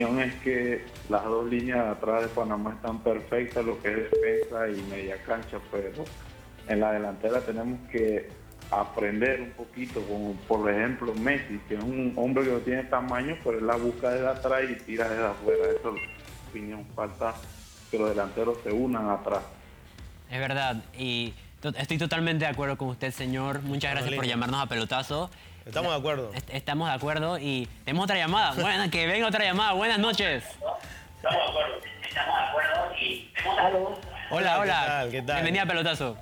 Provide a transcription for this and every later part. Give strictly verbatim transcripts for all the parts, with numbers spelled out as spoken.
Es que las dos líneas de atrás de Panamá están perfectas, lo que es defensa y media cancha, pero en la delantera tenemos que aprender un poquito, como por ejemplo Messi, que es un hombre que no tiene tamaño, pero él la busca desde atrás y tira desde afuera. Eso es mi opinión, falta que los delanteros se unan atrás. Es verdad, y to- estoy totalmente de acuerdo con usted, señor. Muchas gracias por llamarnos a Pelotazo. Estamos de acuerdo. Est- Estamos de acuerdo y tenemos otra llamada. Buena, que venga otra llamada. Buenas noches. Estamos de acuerdo. Estamos de acuerdo y... Hola, hola. ¿Qué tal? ¿Qué tal? Bienvenida a Pelotazo.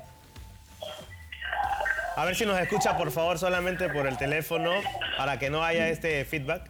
A ver si nos escucha, por favor, solamente por el teléfono, para que no haya este feedback.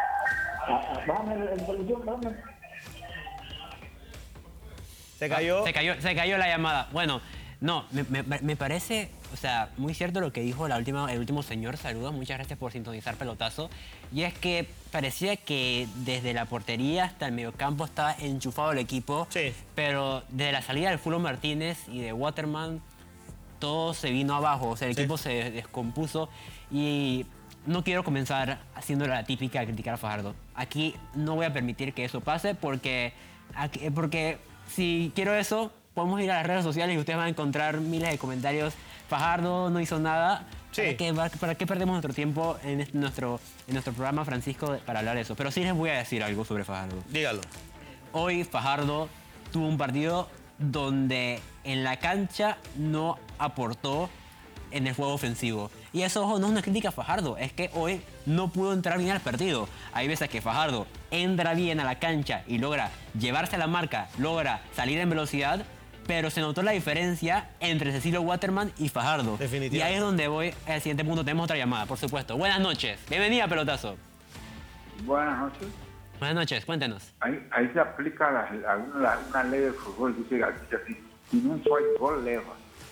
¿Se cayó? Se cayó, se cayó la llamada. Bueno, no, me, me- me parece, o sea, muy cierto lo que dijo la última, el último señor. Saludos, muchas gracias por sintonizar Pelotazo. Y es que parecía que desde la portería hasta el mediocampo estaba enchufado el equipo. Sí. Pero desde la salida del Fulvio Martínez y de Waterman, todo se vino abajo. O sea, el Sí. equipo se descompuso y no quiero comenzar haciendo la típica de criticar a Fajardo. Aquí no voy a permitir que eso pase porque, aquí- porque si quiero eso, podemos ir a las redes sociales y ustedes van a encontrar miles de comentarios. Fajardo no hizo nada. Sí. ¿Para qué, ¿Para qué perdemos nuestro tiempo en este- nuestro, en nuestro programa, Francisco, para hablar de eso? Pero sí les voy a decir algo sobre Fajardo. Dígalo. Hoy Fajardo tuvo un partido donde en la cancha no aportó en el juego ofensivo. Y eso, ojo, no es una crítica a Fajardo, es que hoy no pudo entrar bien al partido. Hay veces que Fajardo entra bien a la cancha y logra llevarse a la marca, logra salir en velocidad, pero se notó la diferencia entre Cecilio Waterman y Fajardo. Definitivamente. Y ahí es donde voy al siguiente punto. Tenemos otra llamada, por supuesto. Buenas noches. Bienvenida, Pelotazo. Buenas noches. Buenas noches, cuéntenos. Ahí, ahí se aplica la, la- una, una ley del fútbol, dice, dice así, si no hay gol leva.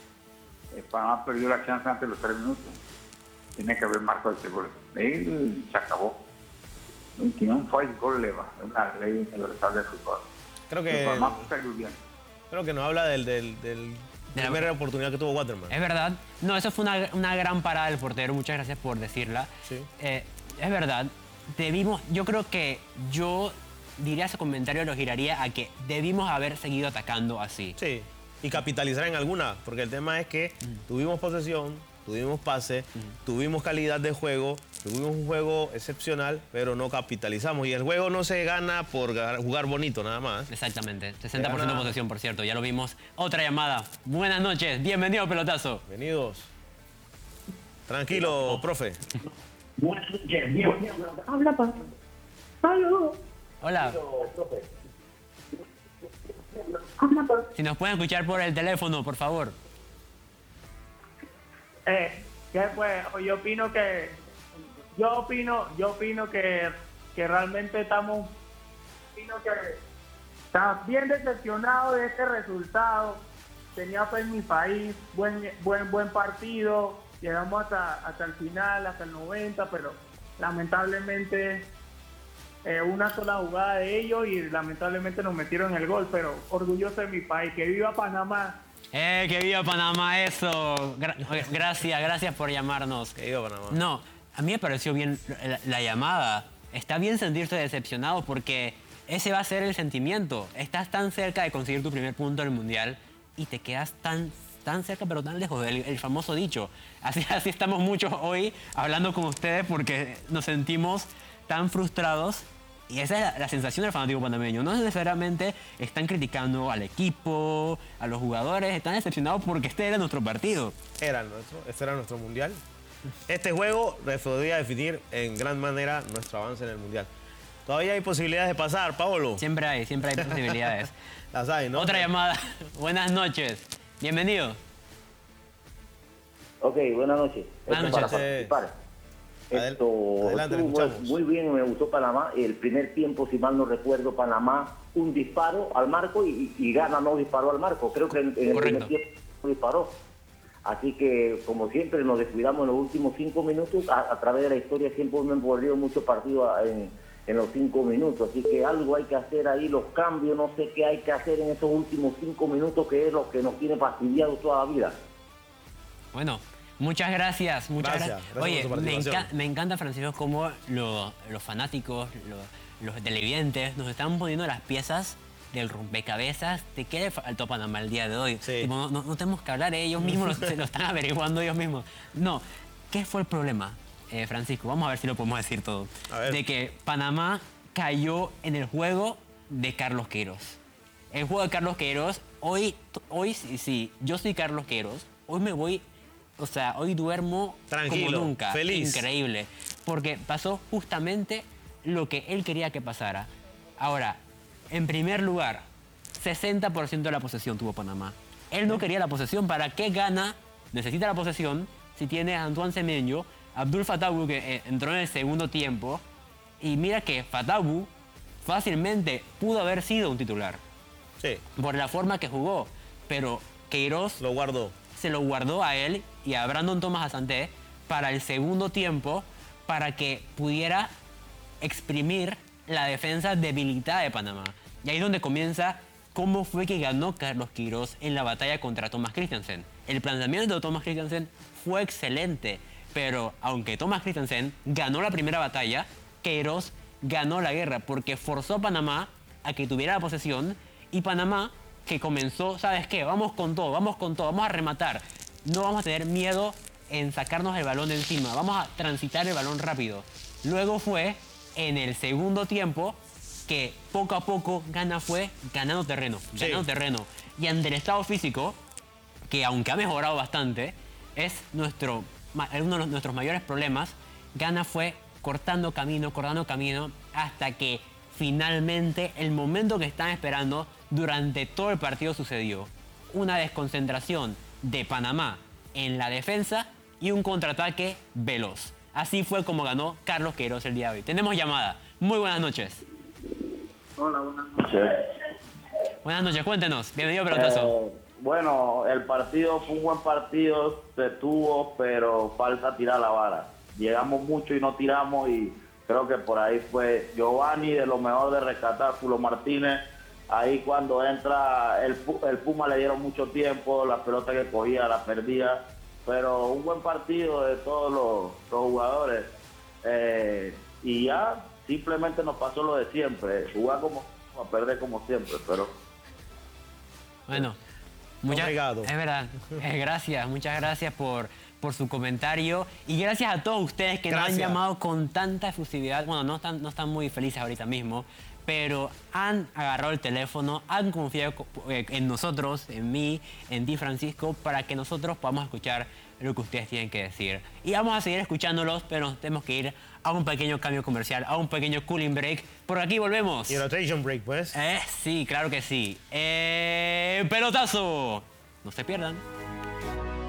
Eh, Panamá perdió la chance antes de los tres minutos. Tiene que haber marcado ese gol. Ahí se acabó. Si no hay gol leva. Es una ley universal del fútbol. Creo El que, Panamá perdió bien. creo que nos habla del, del, del De la- primera oportunidad que tuvo Waterman. Es verdad. No, eso fue una, una gran parada del portero. Muchas gracias por decirla. Sí. Eh, es verdad. Debimos, yo creo que yo diría ese comentario, lo giraría a que debimos haber seguido atacando así. Sí. Y capitalizar en alguna, porque el tema es que tuvimos posesión, tuvimos pase, tuvimos calidad de juego, tuvimos un juego excepcional, pero no capitalizamos. Y el juego no se gana por ga- jugar bonito nada más. Exactamente. sesenta por ciento de Gana. posesión, por cierto. Ya lo vimos. Otra llamada. Buenas noches. Bienvenido, Pelotazo. Bienvenidos. Tranquilo, profe. Buenas noches, bienvenido. Habla, pa. Aló. Hola. Habla, pa. Si nos pueden escuchar por el teléfono, por favor. Eh, ¿qué fue? Yo opino que yo opino, yo opino que, que realmente estamos opino que está bien decepcionado de este resultado. Tenía fe en mi país, buen buen buen partido, llegamos hasta hasta el final, hasta el noventa, pero lamentablemente eh, una sola jugada de ellos y lamentablemente nos metieron el gol, pero orgulloso de mi país, que viva Panamá. ¡Eh, que viva Panamá! Eso. Gra- gracias, gracias por llamarnos. Que viva Panamá. No, a mí me pareció bien la, la llamada. Está bien sentirse decepcionado porque ese va a ser el sentimiento. Estás tan cerca de conseguir tu primer punto en el Mundial y te quedas tan, tan cerca pero tan lejos del el famoso dicho. Así, así estamos muchos hoy hablando con ustedes porque nos sentimos tan frustrados. Y esa es la, la sensación del fanático panameño. No necesariamente están criticando al equipo, a los jugadores, están decepcionados porque este era nuestro partido. Era el nuestro, este era nuestro mundial. Este juego podría definir en gran manera nuestro avance en el mundial. Todavía hay posibilidades de pasar, Paolo. Siempre hay, siempre hay posibilidades. Las hay, ¿no? Otra llamada. Buenas noches. Bienvenido. Ok, buenas noches. Buenas Esto noches. para participar. Adel- Esto, adelante, le estuvo escuchamos. muy bien, me gustó Panamá. El primer tiempo, si mal no recuerdo, Panamá un disparo al marco y, y Ghana no disparó al marco. Creo que en, en el Correcto. primer tiempo no disparó. Así que, como siempre, nos descuidamos en los últimos cinco minutos. A, a través de la historia siempre hemos perdido muchos partidos en, en los cinco minutos. Así que algo hay que hacer ahí, los cambios, no sé qué hay que hacer en esos últimos cinco minutos, que es lo que nos tiene fastidiado toda la vida. Bueno, muchas gracias. Muchas Gracias, gracias. gracias Oye, por su me, participación. enca- me encanta, Francisco, cómo lo- los fanáticos, lo- los televidentes nos están poniendo las piezas del rompecabezas de qué le faltó a Panamá el día de hoy. Sí. Tipo, no, no, no tenemos que hablar, ellos mismos lo, se lo están averiguando ellos mismos. No, ¿qué fue el problema, eh, Francisco? Vamos a ver si lo podemos decir todo. A ver. De que Panamá cayó en el juego de Carlos Queiroz. El juego de Carlos Queiroz, hoy, hoy sí, sí, yo soy Carlos Queiroz, hoy me voy, o sea, hoy duermo Tranquilo, como nunca. feliz. Increíble. Porque pasó justamente lo que él quería que pasara. Ahora, en primer lugar, sesenta por ciento de la posesión tuvo Panamá. Él no quería la posesión. ¿Para qué gana? Necesita la posesión si tiene a Antoine Semenyo, Abdul Fatawu, que eh, entró en el segundo tiempo. Y mira que Fatawu fácilmente pudo haber sido un titular Sí, por la forma que jugó. Pero Queiroz lo guardó. se lo guardó a él y a Brandon Thomas Asante para el segundo tiempo, para que pudiera exprimir la defensa debilitada de Panamá. Y ahí es donde comienza cómo fue que ganó Carlos Queiroz en la batalla contra Thomas Christiansen. El planteamiento de Thomas Christiansen fue excelente, pero aunque Thomas Christiansen ganó la primera batalla, Queiroz ganó la guerra porque forzó a Panamá a que tuviera la posesión, y Panamá que comenzó, ¿sabes qué? Vamos con todo, vamos con todo, vamos a rematar. No vamos a tener miedo en sacarnos el balón de encima, vamos a transitar el balón rápido. Luego fue en el segundo tiempo que poco a poco Ghana fue ganando terreno, Sí. ganando terreno. Y ante el estado físico, que aunque ha mejorado bastante, es nuestro, ma- uno de los- nuestros mayores problemas, Ghana fue cortando camino, cortando camino, hasta que finalmente el momento que están esperando durante todo el partido sucedió. Una desconcentración de Panamá en la defensa y un contraataque veloz. Así fue como ganó Carlos Queiroz el día de hoy. Tenemos llamada. Muy buenas noches. Hola, buenas noches. Buenas noches, cuéntenos. Bienvenido, pelotazo. Eh, bueno, el partido fue un buen partido, se tuvo, pero falta tirar la vara. Llegamos mucho y no tiramos, y creo que por ahí fue Giovanni, de lo mejor de rescatar, Fulo Martínez. Ahí cuando entra el, Pu- el Puma le dieron mucho tiempo, la pelota que cogía la perdía, pero un buen partido de todos los, los jugadores. Eh, y ya simplemente nos pasó lo de siempre, jugar como a perder como siempre, pero Bueno, muchas Obrigado. Es verdad. Eh, gracias, muchas gracias por, por su comentario. Y gracias a todos ustedes que nos han Gracias. llamado con tanta efusividad. Bueno, no están, no están muy felices ahorita mismo, pero han agarrado el teléfono, han confiado co- eh, en nosotros, en mí, en ti, Francisco, para que nosotros podamos escuchar lo que ustedes tienen que decir. Y vamos a seguir escuchándolos, pero nos tenemos que ir a un pequeño cambio comercial, a un pequeño cooling break. Por aquí volvemos. Y rotation break, pues. Eh, sí, claro que sí. Eh, pelotazo. No se pierdan.